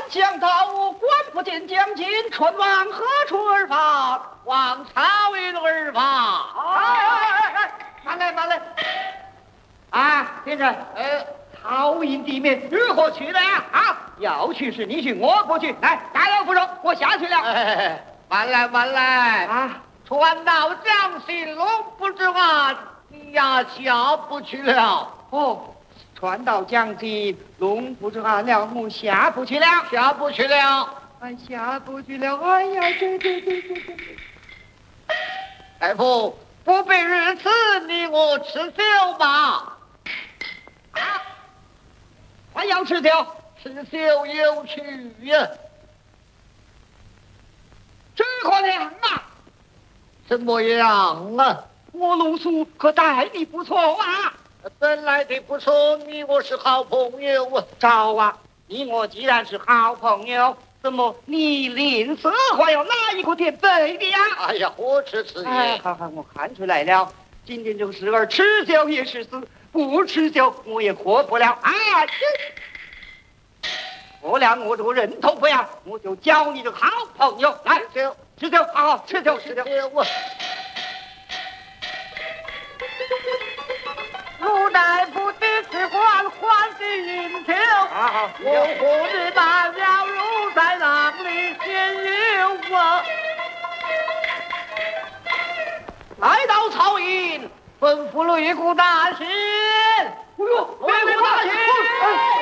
将到我关不见将军，春往何处而发？ 往曹营而发。 慢来慢来！啊，先生，曹营地面如何去的呀？啊，要去是你去，我不去。来，大摇扶手，我下去了。 慢来慢来啊！ 传到将心龙不知岸，你呀下不去了。 哦，传到将军龙不知岸了，我下不去了， 下不去了。 下不去了。哎呀，对。 大夫，不必如此，你我吃酒吧。 还要吃酒？ 吃酒有趣呀。 这可良啊！ 怎么样啊？ 我鲁肃可待你不错啊！ 本来的不错，你我是好朋友啊。 赵啊，你我既然是好朋友，怎么你吝啬还要拿一个点背的呀？ 哎呀，何止此言！ 好，我看出来了，今天这个事儿，吃酒也是死，不吃酒我也活不了。不料我这个人头不要，我就教你这个好朋友来吃酒，好吃酒。 陆大夫的吃官换的饮酒，我和你大了如在浪里先有啊。 来到曹营， 吩咐擂鼓大仙。 擂鼓大仙。